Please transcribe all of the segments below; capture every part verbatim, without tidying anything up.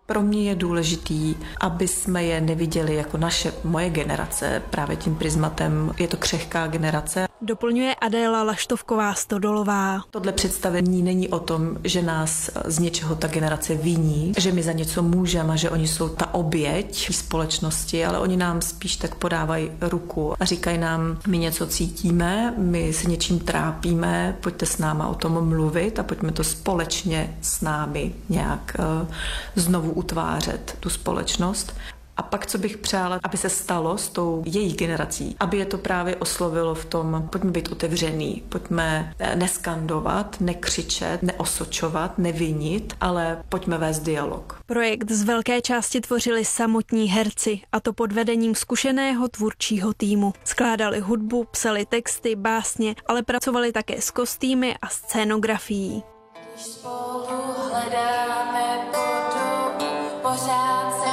Pro mě je důležitý, aby jsme je neviděli jako naše, moje generace, právě tím prismatem, je to křehká generace. Doplňuje Adéla Laštovková Stodolová. Tohle představení není o tom, že nás z něčeho ta generace viní, že my za něco můžeme a že oni jsou ta oběť společnosti, ale oni nám spíš tak podávají ruku a říkají nám, my něco cítíme, my se něčím trápíme, pojďte s náma o tom mluvit a pojďme to společně s námi nějak uh, znovu utvářet, tu společnost. A pak, co bych přála, aby se stalo s tou jejich generací, aby je to právě oslovilo v tom, pojďme být otevřený, pojďme neskandovat, nekřičet, neosočovat, nevinit, ale pojďme vést dialog. Projekt z velké části tvořili samotní herci, a to pod vedením zkušeného tvůrčího týmu. Skládali hudbu, psali texty, básně, ale pracovali také s kostýmy a scénografií. Když spolu hledáme vodu, pořád se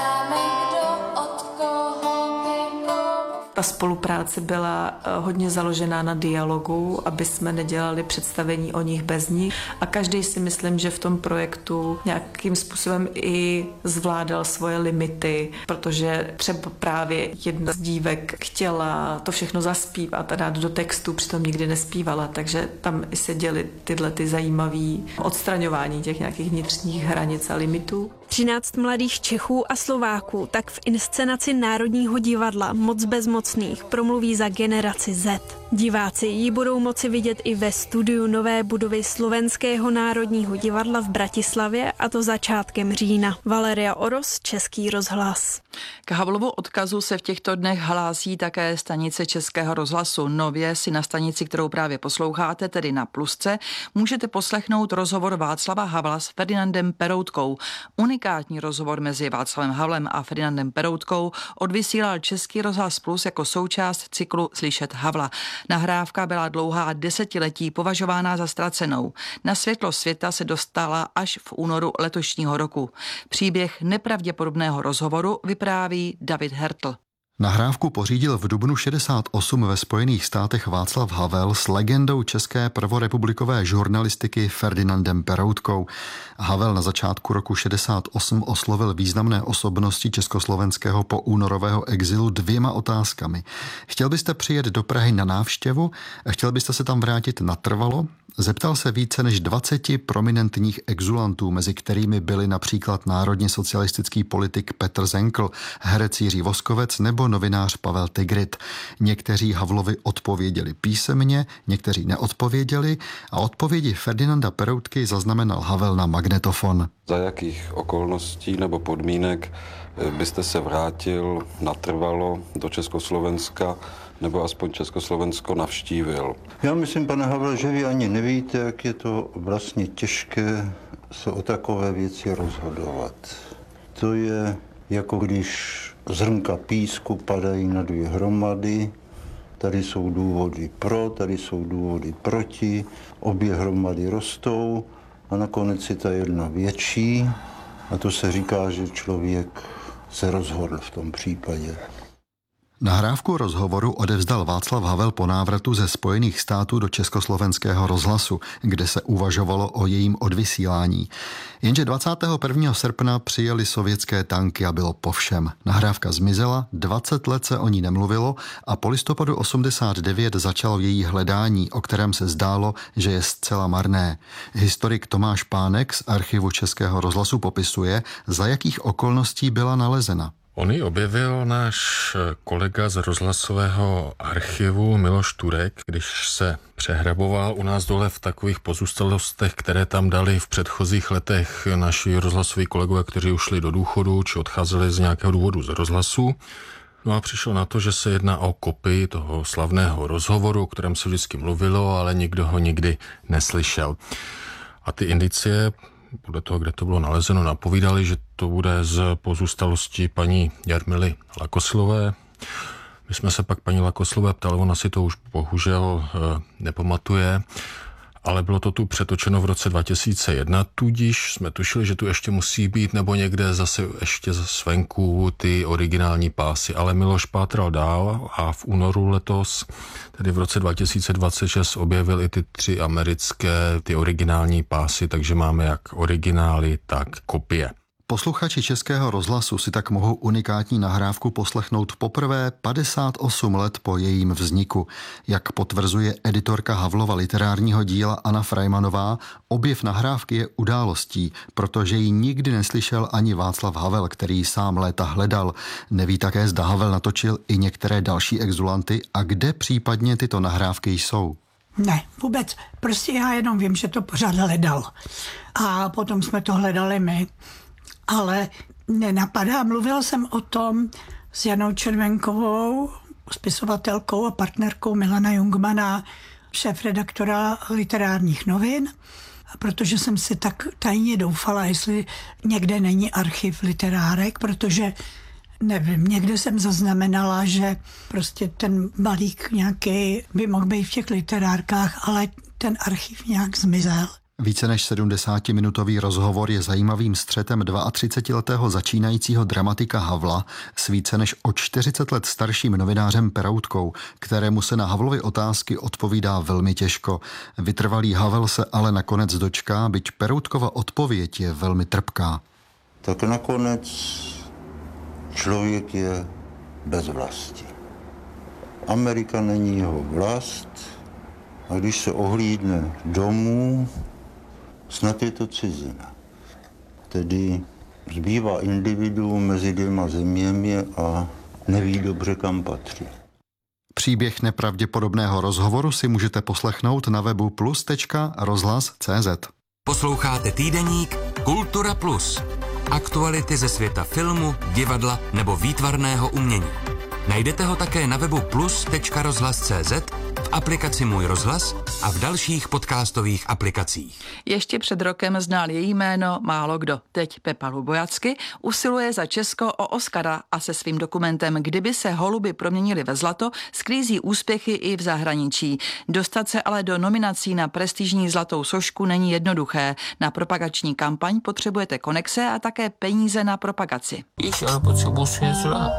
Ta spolupráce byla hodně založená na dialogu, aby jsme nedělali představení o nich bez nich. A každý si myslím, že v tom projektu nějakým způsobem i zvládal svoje limity, protože třeba právě jedna z dívek chtěla to všechno zaspívat a dát do textu, přitom nikdy nespívala, takže tam i se děly tyhle ty zajímavé odstraňování těch nějakých vnitřních hranic a limitů. třináct mladých Čechů a Slováků tak v inscenaci Národního divadla Moc bezmocných promluví za generaci Z. Diváci ji budou moci vidět i ve studiu nové budovy Slovenského národního divadla v Bratislavě, a to začátkem října. Valeria Oros, Český rozhlas. K Havlovu odkazu se v těchto dnech hlásí také stanice Českého rozhlasu. Nově si na stanici, kterou právě posloucháte, tedy na Plusce, můžete poslechnout rozhovor Václava Havla s Ferdinandem Peroutkou. Unikátní rozhovor mezi Václavem Havlem a Ferdinandem Peroutkou odvysílal Český rozhlas Plus jako součást cyklu Slyšet Havla. Nahrávka byla dlouhá desetiletí považována za ztracenou. Na světlo světa se dostala až v únoru letošního roku. Příběh nepravděpodobného rozhovoru vypráví David Hertl. Nahrávku pořídil v dubnu šedesát osm ve Spojených státech Václav Havel s legendou české prvorepublikové žurnalistiky Ferdinandem Peroutkou. Havel na začátku roku šedesát osm oslovil významné osobnosti československého poúnorového exilu dvěma otázkami. Chtěl byste přijet do Prahy na návštěvu? Chtěl byste se tam vrátit natrvalo? Zeptal se více než dvaceti prominentních exulantů, mezi kterými byli například národně socialistický politik Petr Zenkl, herec Jiří Voskovec nebo novinář Pavel Tigrit. Někteří Havlovi odpověděli písemně, někteří neodpověděli a odpovědi Ferdinanda Peroutky zaznamenal Havel na magnetofon. Za jakých okolností nebo podmínek byste se vrátil natrvalo do Československa nebo aspoň Československo navštívil? Já myslím, pane Havle, že vy ani nevíte, jak je to vlastně těžké se o takové věci rozhodovat. To je jako když zrnka písku padají na dvě hromady. Tady jsou důvody pro, tady jsou důvody proti. Obě hromady rostou a nakonec je ta jedna větší. A to se říká, že člověk se rozhodl v tom případě. Nahrávku rozhovoru odevzdal Václav Havel po návratu ze Spojených států do Československého rozhlasu, kde se uvažovalo o jejím odvysílání. Jenže dvacátého prvního srpna přijeli sovětské tanky a bylo po všem. Nahrávka zmizela, dvacet let se o ní nemluvilo a po listopadu osmdesát devět začalo její hledání, o kterém se zdálo, že je zcela marné. Historik Tomáš Pánek z archivu Českého rozhlasu popisuje, za jakých okolností byla nalezena. On ji objevil náš kolega z rozhlasového archivu Miloš Turek, když se přehraboval u nás dole v takových pozůstalostech, které tam dali v předchozích letech naši rozhlasoví kolegové, kteří ušli do důchodu či odcházeli z nějakého důvodu z rozhlasu. No a přišel na to, že se jedná o kopii toho slavného rozhovoru, o kterém se vždycky mluvilo, ale nikdo ho nikdy neslyšel. A ty indicie, podle toho, kde to bylo nalezeno, napovídali, že to bude z pozůstalosti paní Jarmily Lakoslové. My jsme se pak paní Lakoslové ptali, ona si to už bohužel e, nepamatuje, ale bylo to tu přetočeno v roce dva tisíce jedna, tudíž jsme tušili, že tu ještě musí být nebo někde zase ještě zvenku ty originální pásy, ale Miloš pátral dál a v únoru letos, tedy v roce dva tisíce dvacet šest, objevil i ty tři americké, ty originální pásy, takže máme jak originály, tak kopie. Posluchači Českého rozhlasu si tak mohou unikátní nahrávku poslechnout poprvé padesát osm let po jejím vzniku. Jak potvrzuje editorka Havlova literárního díla Anna Frajmanová, objev nahrávky je událostí, protože ji nikdy neslyšel ani Václav Havel, který sám léta hledal. Neví také, zda Havel natočil i některé další exulanty a kde případně tyto nahrávky jsou. Ne, vůbec. Prostě já jenom vím, že to pořád hledal. A potom jsme to hledali my. Ale nenapadá. Mluvila jsem o tom s Janou Červenkovou, spisovatelkou a partnerkou Milana Jungmana, šéfredaktora literárních novin, protože jsem si tak tajně doufala, jestli někde není archiv literárek, protože nevím, někde jsem zaznamenala, že prostě ten balík nějaký by mohl být v těch literárkách, ale ten archiv nějak zmizel. Více než sedmdesátiminutový rozhovor je zajímavým střetem třicetiletého začínajícího dramatika Havla s více než o čtyřicet let starším novinářem Peroutkou, kterému se na Havlovy otázky odpovídá velmi těžko. Vytrvalý Havel se ale nakonec dočká, byť Peroutkova odpověď je velmi trpká. Tak nakonec člověk je bez vlasti. Amerika není jeho vlast a když se ohlídne domů, snad je to cizina. Tedy zbývá individuum mezi dvěma zeměmi a neví dobře, kam patří. Příběh nepravděpodobného rozhovoru si můžete poslechnout na webu plus tečka rozhlas tečka cé zet. Posloucháte týdeník Kultura Plus. Aktuality ze světa filmu, divadla nebo výtvarného umění. Najdete ho také na webu plus tečka rozhlas tečka cé zet, v aplikaci Můj rozhlas a v dalších podcastových aplikacích. Ještě před rokem znal její jméno málo kdo. Teď Pepa Lubojacky usiluje za Česko o Oscara a se svým dokumentem Kdyby se holuby proměnily ve zlato sklízí úspěchy i v zahraničí. Dostat se ale do nominací na prestižní zlatou sošku není jednoduché. Na propagační kampaň potřebujete konexe a také peníze na propagaci. Víš, ale potřebuji si něco dát.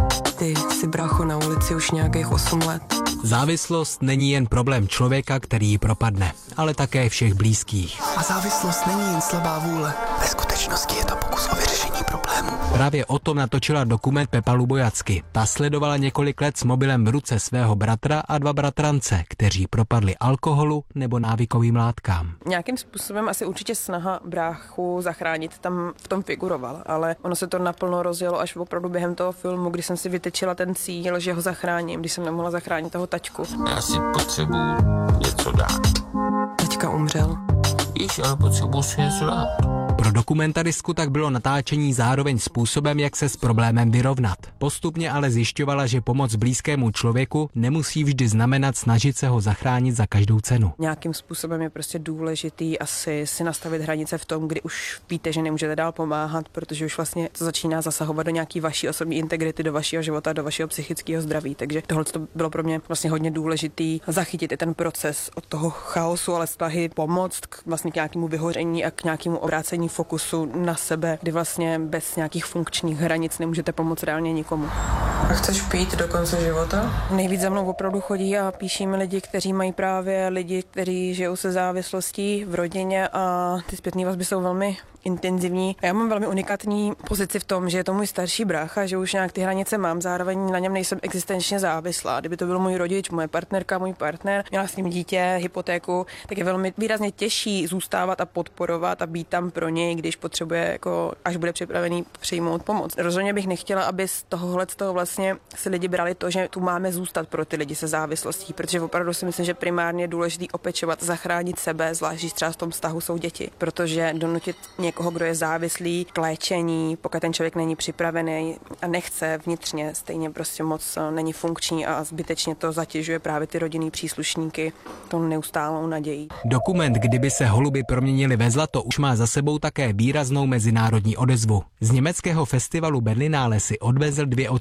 Ty jsi brácho na ulici už nějakých osm let. Závislost není jen problém člověka, který ji propadne, ale také všech blízkých. A závislost není jen slabá vůle. Ve skutečnosti je to pokus o vyřešení problému. Právě o tom natočila dokument Pepa Lubojacky. Ta sledovala několik let s mobilem v ruce svého bratra a dva bratrance, kteří propadli alkoholu nebo návykovým látkám. Nějakým způsobem asi určitě snaha bráchu zachránit tam v tom figurovala, ale ono se to naplno rozjelo až opravdu během toho filmu, kdy jsem si vytečila ten cíl, že ho zachráním, když jsem nemohla zachránit toho tačku. Já si potřebuji něco dát. Tačka umřel. Víš, ale potřebuji si něco dát. Pro dokumentaristku tak bylo natáčení zároveň způsobem, jak se s problémem vyrovnat. Postupně ale zjišťovala, že pomoc blízkému člověku nemusí vždy znamenat snažit se ho zachránit za každou cenu. Nějakým způsobem je prostě důležitý asi si nastavit hranice v tom, kdy už víte, že nemůžete dál pomáhat, protože už vlastně to začíná zasahovat do nějaký vaší osobní integrity, do vašeho života, do vašeho psychického zdraví. Takže tohle to bylo pro mě vlastně hodně důležitý zachytit i ten proces od toho chaosu, ale snahy pomoct k vlastně k nějakému vyhoření a k nějakému obrácení fokusu na sebe, kdy vlastně bez nějakých funkčních hranic nemůžete pomoct reálně nikomu. A chceš pít do konce života? Nejvíc za mnou opravdu chodí a píší mi lidi, kteří mají právě lidi, kteří žijou se závislostí v rodině a ty zpětné vazby jsou velmi intenzivní. A já mám velmi unikátní pozici v tom, že je to můj starší brácha, že už nějak ty hranice mám, zároveň na něm nejsem existenčně závislá. Kdyby to byl můj rodič, moje partnerka, můj partner, měla s ním dítě, hypotéku, tak je velmi výrazně těžší zůstávat a podporovat a být tam pro něj, když potřebuje, jako, až bude připravený přijmout pomoc. Rozhodně bych nechtěla, aby z tohohle z toho vlastně si lidi brali to, že tu máme zůstat pro ty lidi se závislostí, protože opravdu si myslím, že primárně je důležité opečovat, zachránit sebe, zvlášť když třeba v tom vztahu jsou děti, protože donutit někoho, kdo je závislý k léčení, pokud ten člověk není připravený a nechce vnitřně, stejně prostě moc není funkční a zbytečně to zatěžuje právě ty rodinný příslušníky tou neustálou nadějí. Dokument Kdyby se holuby proměnily ve zlato už má za sebou také výraznou mezinárodní odezvu. Z německého festivalu Berlinale si odvezl dvě ocenění.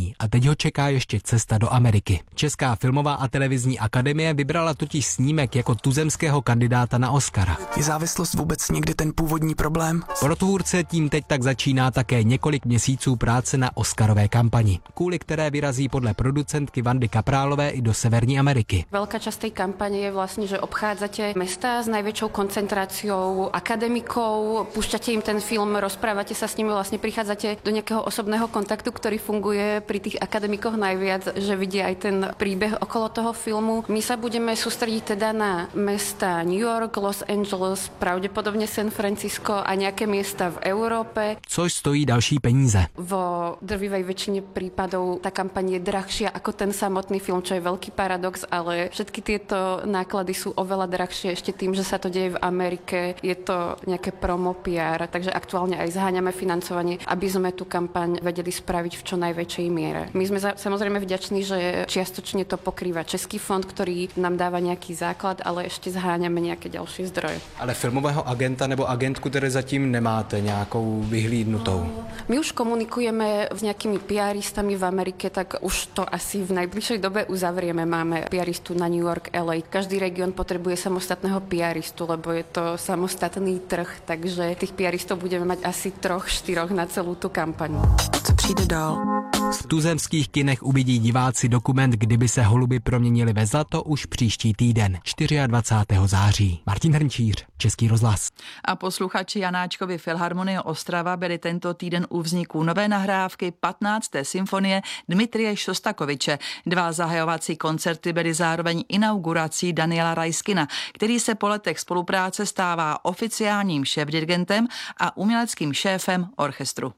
známý a teď ho čeká ještě cesta do Ameriky. Česká filmová a televizní akademie vybrala totiž snímek jako tuzemského kandidáta na Oscara. Je závislost vůbec někdy ten původní problém? Pro tvůrce tím teď tak začíná také několik měsíců práce na Oscarové kampani, kvůli které vyrazí podle producentky Vandy Kaprálové i do Severní Ameriky. Veľká časť tej kampane je vlastne, že obchádzate mesta s najväčšou koncentráciou akademikov, púšťate im ten film, rozprávate sa s nimi, vlastne prichádzate do nejakého osobného kontaktu, ktorý funguje pri tých akademikoch najviac, že vidia aj ten príbeh okolo toho filmu. My sa budeme sústrediť teda na mesta New York, Los Angeles, pravdepodobne San Francisco a nejaké miesta v Európe. Což stojí další peníze. Vo drvivej väčšine prípadov tá kampaň je drahšia ako ten samotný film, čo je veľký paradox, ale všetky tieto náklady sú oveľa drahšie ešte tým, že sa to deje v Amerike. Je to nejaké promo pé er, takže aktuálne aj zháňame financovanie, aby sme tú kampaň vedeli spraviť v čo najväčšej miere. My sme za, samozrejme vďační, že čiastočne to pokrýva Český fond, ktorý nám dáva nejaký základ, ale ešte zháňame nejaké ďalšie zdroje. Ale filmového agenta nebo agentku, které zatím nemáte nějakou vyhlídnutou? My už komunikujeme s nejakými PRistami v Amerike, tak už to asi v najbližšej dobe uzavrieme. Máme PRistu na New York, el ej. Každý region potrebuje samostatného PRistu, lebo je to samostatný trh, takže tých PRistov budeme mať asi troch, štyroch na celú tú kampaň. Co přijde dál? V tuzemských kinech uvidí diváci dokument Kdyby se holuby proměnili ve zlato už příští týden, dvacátého čtvrtého září. Martin Hrnčíř, Český rozhlas. A posluchači Janáčkovy Filharmonie Ostrava byli tento týden u vzniku nové nahrávky patnácté symfonie Dmitrije Šostakoviče. Dva zahajovací koncerty byly zároveň inaugurací Daniela Rajskina, který se po letech spolupráce stává oficiálním šéfdirigentem a uměleckým šéfem orchestru.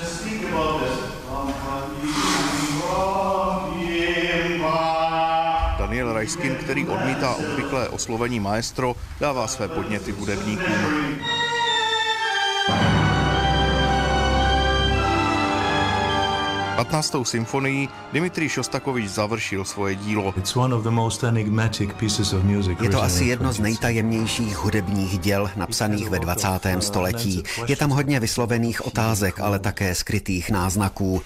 Daniel Rajskin, který odmítá obvyklé oslovení maestro, dává své podněty hudebníkům. patnáctou symfonií Dmitrij Šostakovič završil svoje dílo. Je to asi jedno z nejtajemnějších hudebních děl napsaných ve dvacátém století. Je tam hodně vyslovených otázek, ale také skrytých náznaků.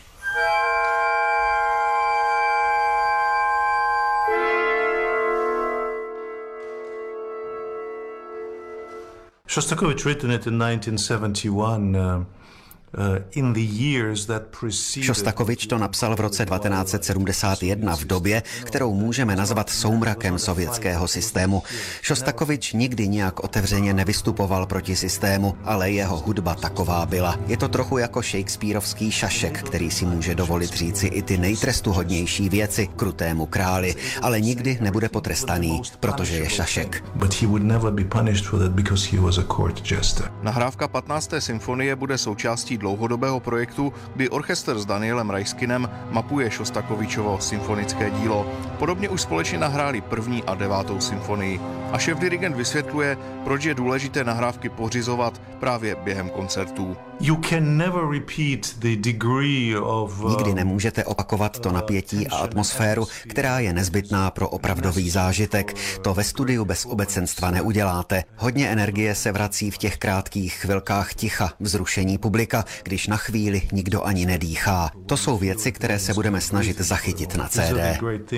Shostakovich written it in nineteen seventy-one. Uh... Šostakovič to napsal v roce devatenáct set sedmdesát jedna v době, kterou můžeme nazvat soumrakem sovětského systému. Šostakovič nikdy nějak otevřeně nevystupoval proti systému, ale jeho hudba taková byla. Je to trochu jako shakespearovský šašek, který si může dovolit říci i ty nejtrestuhodnější věci krutému králi, ale nikdy nebude potrestaný, protože je šašek. Nahrávka patnácté symfonie bude součástí dlouhodobého projektu, kdy orchestr s Danielem Rajskinem mapuje Šostakovičovo symfonické dílo. Podobně už společně nahráli první a devátou symfonii. A šéfdirigent vysvětluje, proč je důležité nahrávky pořizovat právě během koncertů. You can never repeat the degree of, uh... Nikdy nemůžete opakovat to napětí a atmosféru, která je nezbytná pro opravdový zážitek. To ve studiu bez obecenstva neuděláte. Hodně energie se vrací v těch krátkých chvilkách ticha, vzrušení publika, když na chvíli nikdo ani nedýchá. To jsou věci, které se budeme snažit zachytit na cé dé.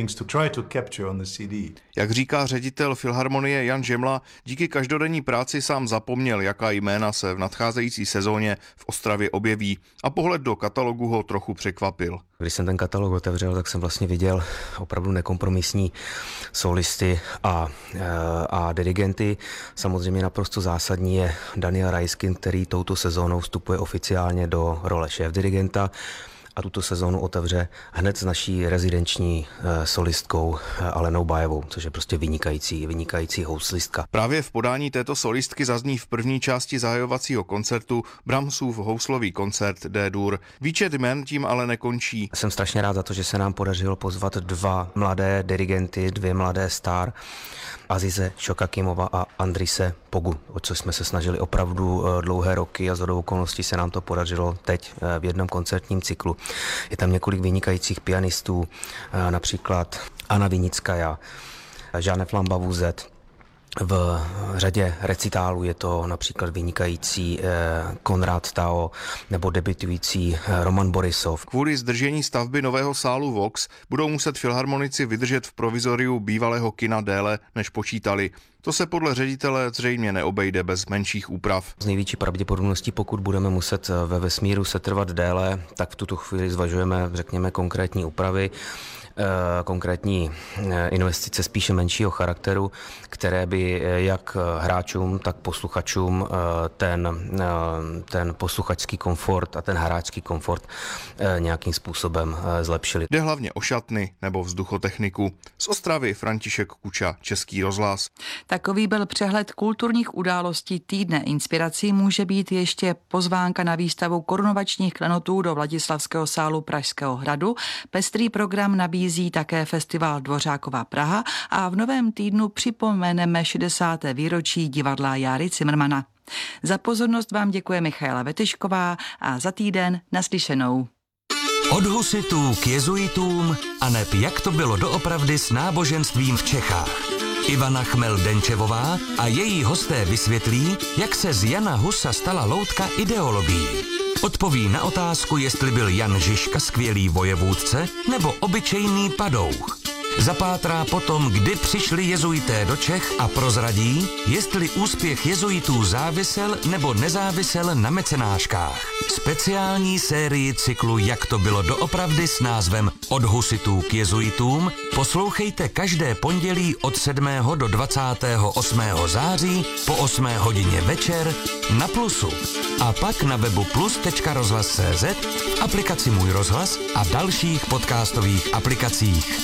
Jak říká ředitel Filharmonie Jan Žemla, díky každodenní práci sám zapomněl, jaká jména se v nadcházející sezóně v Ostravě objeví, a pohled do katalogu ho trochu překvapil. Když jsem ten katalog otevřel, tak jsem vlastně viděl opravdu nekompromisní solisty a, a dirigenty. Samozřejmě naprosto zásadní je Daniel Rajskin, který touto sezónou vstupuje oficiálně do role šéfdirigenta a tuto sezónu otevře hned s naší rezidenční e, solistkou e, Alenou Bajevou, což je prostě vynikající, vynikající houslistka. Právě v podání této solistky zazní v první části zahajovacího koncertu Brahmsův houslový koncert D-dur. Výčet jmen tím ale nekončí. Jsem strašně rád za to, že se nám podařilo pozvat dva mladé dirigenty, dvě mladé star, Azize Šokakimova a Andrise Pogu, o co jsme se snažili opravdu dlouhé roky a shodou okolností se nám to podařilo teď v jednom koncertním cyklu. Je tam několik vynikajících pianistů, například Anna Vinickaja, Jeanne Flambavuzet, v řadě recitálů je to například vynikající Konrad Tao nebo debutující Roman Borisov. Kvůli zdržení stavby nového sálu Vox budou muset filharmonici vydržet v provizoriu bývalého kina déle, než počítali. To se podle ředitele zřejmě neobejde bez menších úprav. Z největší pravděpodobností, pokud budeme muset ve vesmíru setrvat déle, tak v tuto chvíli zvažujeme, řekněme, konkrétní úpravy, konkrétní investice spíše menšího charakteru, které by jak hráčům, tak posluchačům ten, ten posluchačský komfort a ten hráčský komfort nějakým způsobem zlepšili. Jde hlavně o šatny nebo vzduchotechniku. Z Ostravy František Kuča, Český rozhlas. Takový byl přehled kulturních událostí týdne. Inspirací může být ještě pozvánka na výstavu korunovačních klenotů do Vladislavského sálu Pražského hradu. Pestrý program nabízí také festival Dvořákova Praha a v novém týdnu připomeneme šedesáté výročí divadla Járy Cimrmana. Za pozornost vám děkuje Michaela Vetešková a za týden naslyšenou. Od husitů k jezuitům a neb jak to bylo doopravdy s náboženstvím v Čechách. Ivana Chmel-Denčevová a její hosté vysvětlí, jak se z Jana Husa stala loutka ideologií. Odpoví na otázku, jestli byl Jan Žižka skvělý vojevůdce nebo obyčejný padouch. Zapátrá potom, kdy přišli jezuité do Čech a prozradí, jestli úspěch jezuitů závisel nebo nezávisel na mecenáškách. Speciální sérii cyklu Jak to bylo doopravdy s názvem Od husitů k jezuitům poslouchejte každé pondělí od sedmého do dvacátého osmého září po osmé hodině večer na Plusu. A pak na webu plus tečka rozhlas tečka cé zet, v aplikaci Můj rozhlas a dalších podcastových aplikacích.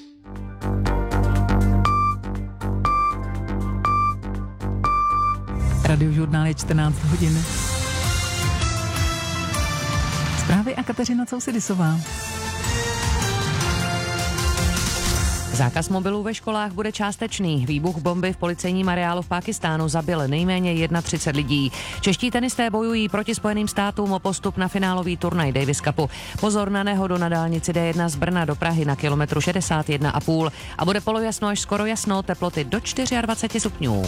Radiožurnál je čtrnáct hodin. Zprávy a Kateřina Cousidisová. Zákaz mobilů ve školách bude částečný. Výbuch bomby v policejním areálu v Pákistánu zabil nejméně třicet jedna lidí. Čeští tenisté bojují proti Spojeným státům o postup na finálový turnaj Davis Cupu. Pozor na nehodu na dálnici dé jedna z Brna do Prahy na kilometru šedesát jedna a půl. A bude polojasno až skoro jasno, teploty do dvacet čtyři stupňů.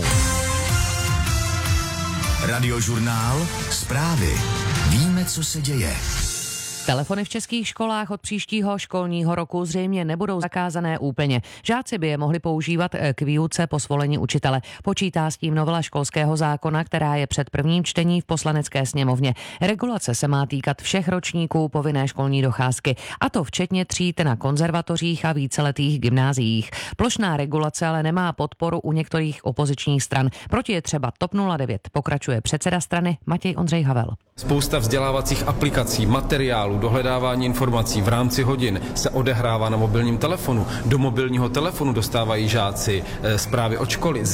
Radiožurnál, zprávy. Víme, co se děje. Telefony v českých školách od příštího školního roku zřejmě nebudou zakázané úplně. Žáci by je mohli používat k výuce po svolení učitele. Počítá s tím novela školského zákona, která je před prvním čtení v Poslanecké sněmovně. Regulace se má týkat všech ročníků povinné školní docházky, a to včetně tříd na konzervatořích a víceletých gymnáziích. Plošná regulace ale nemá podporu u některých opozičních stran. Proti je třeba TOP nula devět, pokračuje předseda strany Matěj Ondřej Havel. Spousta vzdělávacích aplikací, materiálů, dohledávání informací v rámci hodin se odehrává na mobilním telefonu. Do mobilního telefonu dostávají žáci zprávy od školy.